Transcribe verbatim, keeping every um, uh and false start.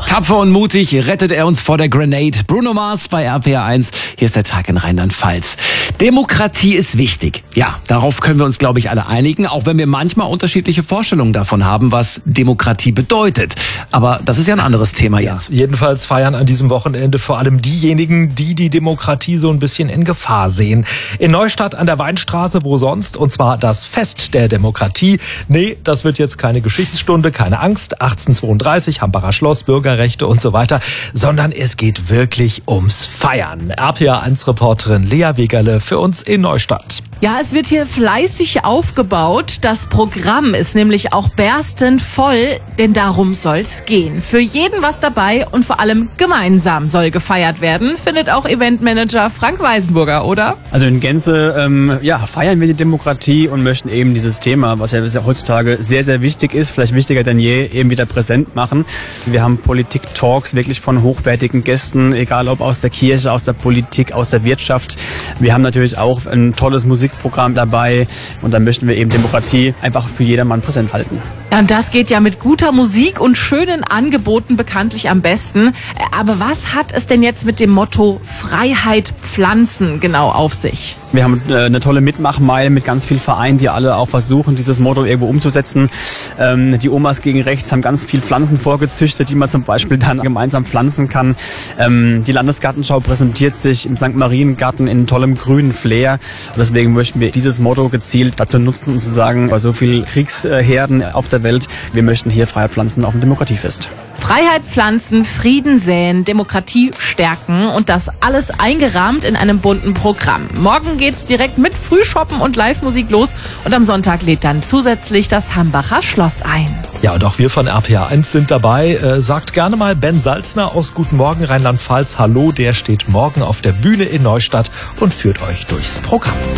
Tapfer und mutig rettet er uns vor der Grenade. Bruno Mars bei R P R eins. Hier ist der Tag in Rheinland-Pfalz. Demokratie ist wichtig. Ja, darauf können wir uns, glaube ich, alle einigen, auch wenn wir manchmal unterschiedliche Vorstellungen davon haben, was Demokratie bedeutet. Aber das ist ja ein anderes Thema, Jens. Ja, jedenfalls feiern an diesem Wochenende vor allem diejenigen, die die Demokratie so ein bisschen in Gefahr sehen. In Neustadt an der Weinstraße, wo sonst? Und zwar das Fest der Demokratie. Nee, das wird jetzt keine Geschichtsstunde, keine Angst. achtzehnhundertzweiunddreißig, Hambacher Schloss, Bürgerrechte und so weiter, sondern es geht wirklich ums Feiern. R P R eins Reporterin Lea Wegerle für uns in Neustadt. Ja, es wird hier fleißig aufgebaut. Das Programm ist nämlich auch berstend voll, denn darum soll's gehen. Für jeden was dabei und vor allem gemeinsam soll gefeiert werden, findet auch Eventmanager Frank Weisenburger, oder? Also in Gänze, ähm, ja, feiern wir die Demokratie und möchten eben dieses Thema, was ja heutzutage sehr, sehr wichtig ist, vielleicht wichtiger denn je, eben wieder präsent machen. Wir haben Politik-Talks wirklich von hochwertigen Gästen, egal ob aus der Kirche, aus der Politik, aus der Wirtschaft. Wir haben natürlich auch ein tolles Musikprogramm dabei und da möchten wir eben Demokratie einfach für jedermann präsent halten. Ja, und das geht ja mit guter Musik und schönen Angeboten bekanntlich am besten. Aber was hat es denn jetzt mit dem Motto Freiheit pflanzen genau auf sich? Wir haben äh, eine tolle Mitmachmeile mit ganz vielen Vereinen, die alle auch versuchen, dieses Motto irgendwo umzusetzen. Ähm, die Omas gegen Rechts haben ganz viel Pflanzen vorgezüchtet, die man zum Beispiel dann gemeinsam pflanzen kann. Ähm, die Landesgartenschau präsentiert sich im Sankt Mariengarten in tollem grünen Flair. Und deswegen möchten wir dieses Motto gezielt dazu nutzen, um zu sagen, bei so vielen Kriegsherden auf der Welt, wir möchten hier Freiheit pflanzen auf dem Demokratiefest. Freiheit pflanzen, Frieden säen, Demokratie stärken und das alles eingerahmt in einem bunten Programm. Morgen geht's direkt mit Frühshoppen und Live-Musik los und am Sonntag lädt dann zusätzlich das Hambacher Schloss ein. Ja, und auch wir von R P R eins sind dabei. Äh, sagt gerne mal Ben Salzner aus Guten Morgen Rheinland-Pfalz Hallo, der steht morgen auf der Bühne in Neustadt und führt euch durchs Programm.